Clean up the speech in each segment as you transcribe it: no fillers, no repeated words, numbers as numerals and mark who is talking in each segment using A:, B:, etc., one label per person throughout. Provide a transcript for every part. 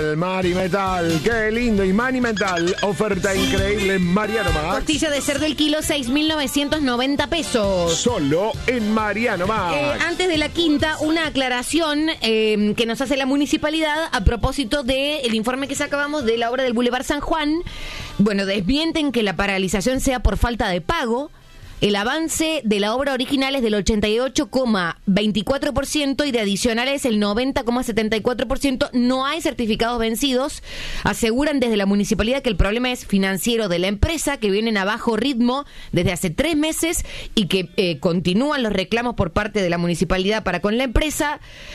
A: Mari Metal, qué lindo. Y Mani Metal, oferta increíble en Mariano Max.
B: Costilla de cerdo el kilo, 6.990 pesos.
A: Solo en Mariano Max.
B: Antes de la quinta, una aclaración que nos hace la municipalidad a propósito del informe que sacábamos de la obra del Boulevard San Juan. Bueno, desmienten que la paralización sea por falta de pago. El avance de la obra original es del 88,24% y de adicionales el 90,74%. No hay certificados vencidos. Aseguran desde la municipalidad que el problema es financiero de la empresa, que vienen a bajo ritmo desde hace 3 meses y que continúan los reclamos por parte de la municipalidad para con la empresa.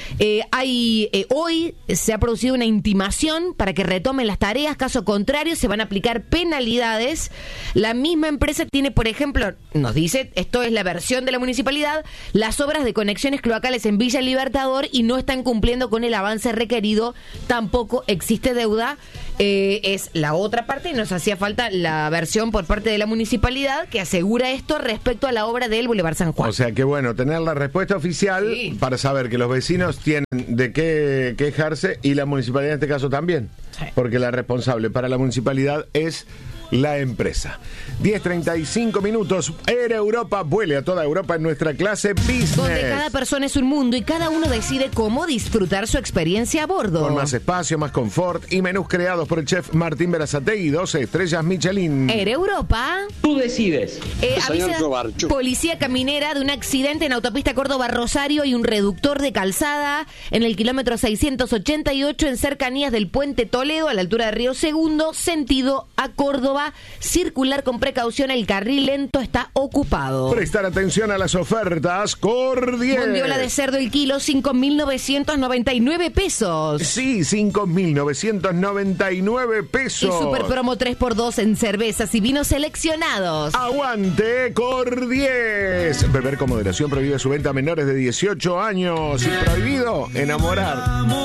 B: Hoy se ha producido una intimación para que retomen las tareas. Caso contrario, se van a aplicar penalidades. La misma empresa tiene, por ejemplo, nos dice, esto es la versión de la municipalidad, las obras de conexiones cloacales en Villa Libertador y no están cumpliendo con el avance requerido. Tampoco existe deuda. Es la otra parte y nos hacía falta la versión por parte de la municipalidad que asegura esto respecto a la obra del Boulevard San Juan.
A: O sea que bueno, tener la respuesta oficial para saber que los vecinos tienen de qué quejarse y la municipalidad en este caso también. Sí. Porque la responsable para la municipalidad es la empresa. 10:35 minutos. Air Europa, vuele a toda Europa en nuestra clase Business.
B: Donde cada persona es un mundo y cada uno decide cómo disfrutar su experiencia a bordo.
A: Con más espacio, más confort y menús creados por el chef Martín Berazategui, 12 estrellas Michelin.
B: Air Europa.
C: Tú decides.
B: Policía caminera de un accidente en autopista Córdoba-Rosario y un reductor de calzada en el kilómetro 688 en cercanías del Puente Toledo a la altura de Río Segundo, sentido a Córdoba. Circular con precaución, el carril lento está ocupado.
A: Prestar atención a las ofertas. Cordier.
B: Bondiola de cerdo el kilo, 5.999 pesos.
A: Sí, 5.999 pesos.
B: Y super promo 3x2 en cervezas y vinos seleccionados.
A: Aguante Cordier. Beber con moderación, prohíbe su venta a menores de 18 años. Y prohibido enamorar.